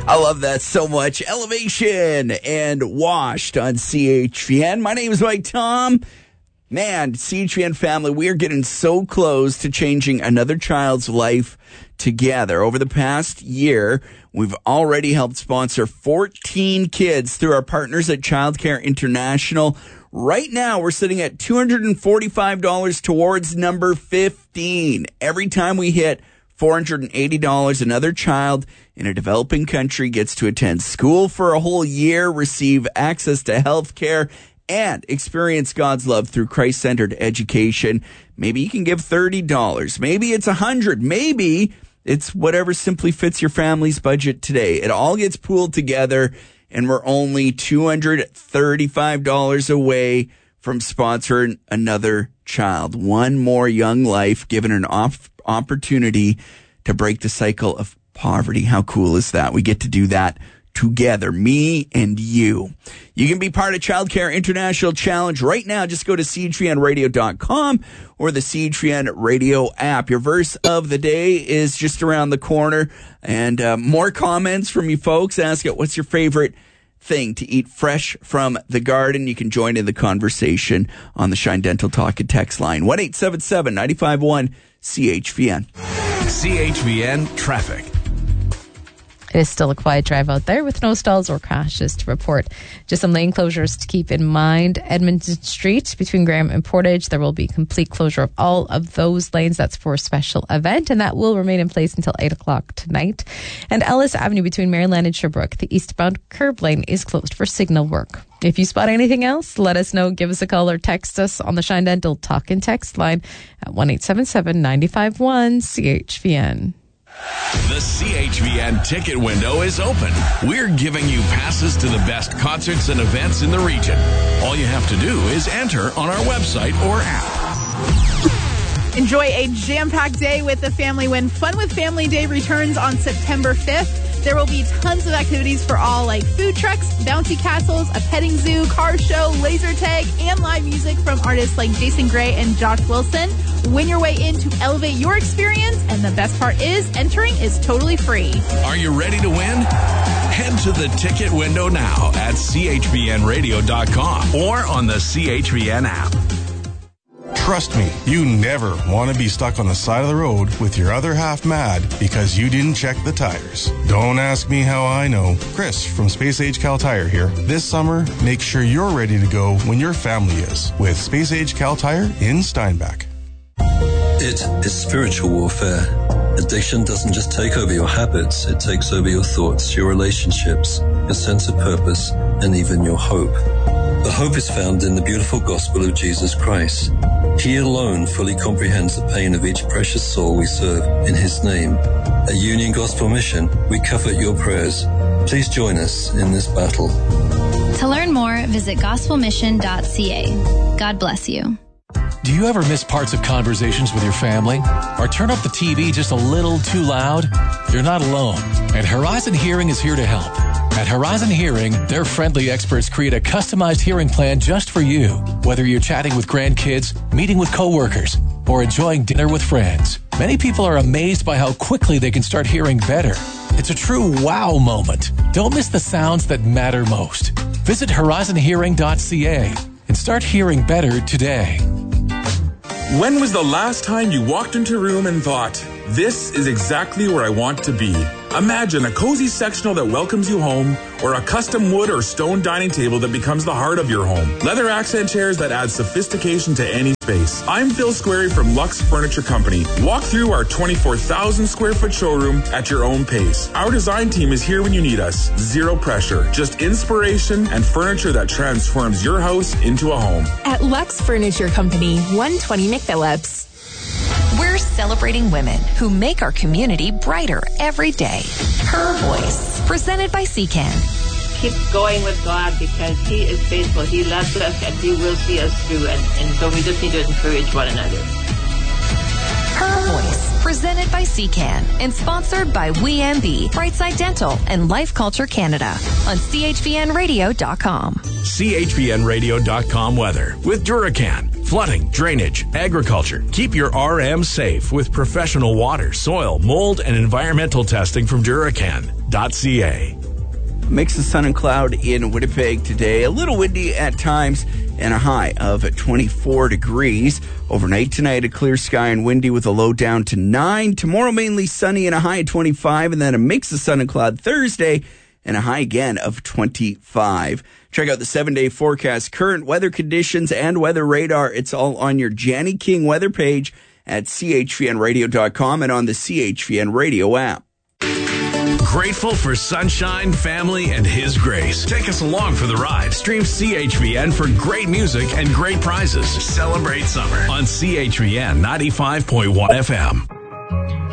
I love that so much. Elevation and Washed on CHVN. My name is Mike Tom. Man, CHVN family, we are getting so close to changing another child's life together. Over the past year, we've already helped sponsor 14 kids through our partners at Childcare International. Right now, we're sitting at $245 towards number 15. Every time we hit $480, another child in a developing country gets to attend school for a whole year, receive access to health care, and experience God's love through Christ-centered education. Maybe you can give $30. Maybe it's $100. Maybe it's whatever simply fits your family's budget today. It all gets pooled together, and we're only $235 away from sponsoring another child. One more young life given an opportunity to break the cycle of poverty. How cool is that? We get to do that together, me and you. You can be part of Childcare International Challenge right now. Just go to chvnradio.com or the CHVN Radio app. Your verse of the day is just around the corner. And more comments from you folks. Ask it, what's your favorite thing to eat fresh from the garden? You can join in the conversation on the Shine Dental Talk and text line. 1-877-951-CHVN. CHVN Traffic. It is still a quiet drive out there with no stalls or crashes to report. Just some lane closures to keep in mind. Edmonton Street between Graham and Portage, there will be complete closure of all of those lanes. That's for a special event, and that will remain in place until 8 o'clock tonight. And Ellis Avenue between Maryland and Sherbrooke, the eastbound curb lane is closed for signal work. If you spot anything else, let us know. Give us a call or text us on the Shine Dental Talk and text line at 1-877-951-CHVN. The CHVN ticket window is open. We're giving you passes to the best concerts and events in the region. All you have to do is enter on our website or app. Enjoy a jam-packed day with the family when Fun with Family Day returns on September 5th. There will be tons of activities for all, like food trucks, bouncy castles, a petting zoo, car show, laser tag, and live music from artists like Jason Gray and Josh Wilson. Win your way in to elevate your experience, and the best part is entering is totally free. Are you ready to win? Head to the ticket window now at chvnradio.com or on the CHVN app. Trust me, you never want to be stuck on the side of the road with your other half mad because you didn't check the tires. Don't ask me how I know. Chris from Space Age Cal Tire here. This summer, make sure you're ready to go when your family is with Space Age Cal Tire in Steinbach. It is spiritual warfare. Addiction doesn't just take over your habits, it takes over your thoughts, your relationships, your sense of purpose, and even your hope. The hope is found in the beautiful gospel of Jesus Christ. He alone fully comprehends the pain of each precious soul we serve in His name. At Union Gospel Mission, we covet your prayers. Please join us in this battle. To learn more, visit gospelmission.ca. God bless you. Do you ever miss parts of conversations with your family? Or turn up the TV just a little too loud? You're not alone, and Horizon Hearing is here to help. At Horizon Hearing, their friendly experts create a customized hearing plan just for you. Whether you're chatting with grandkids, meeting with coworkers, or enjoying dinner with friends, many people are amazed by how quickly they can start hearing better. It's a true wow moment. Don't miss the sounds that matter most. Visit horizonhearing.ca and start hearing better today. When was the last time you walked into a room and thought, this is exactly where I want to be? Imagine a cozy sectional that welcomes you home, or a custom wood or stone dining table that becomes the heart of your home. Leather accent chairs that add sophistication to any space. I'm Phil Squarey from Lux Furniture Company. Walk through our 24,000 square foot showroom at your own pace. Our design team is here when you need us. Zero pressure, just inspiration and furniture that transforms your house into a home. At Lux Furniture Company, 120 McPhillips. We're celebrating women who make our community brighter every day. Her Voice, presented by CCAN. Keep going with God because He is faithful. He loves us and He will see us through. And so we just need to encourage one another. Her Voice, presented by CCAN and sponsored by WeMB, Brightside Dental, and Life Culture Canada on CHVNradio.com. CHVNradio.com weather with Duracan. Flooding, drainage, agriculture. Keep your RM safe with professional water, soil, mold, and environmental testing from Duracan.ca. Mix of sun and cloud in Winnipeg today. A little windy at times and a high of 24 degrees. Overnight tonight, a clear sky and windy with a low down to 9. Tomorrow, mainly sunny and a high of 25. And then a mix of sun and cloud Thursday and a high again of 25. Check out the 7-day forecast, current weather conditions, and weather radar. It's all on your Janny King weather page at chvnradio.com and on the CHVN Radio app. Grateful for sunshine, family, and His grace. Take us along for the ride. Stream CHVN for great music and great prizes. Celebrate summer on CHVN 95.1 FM.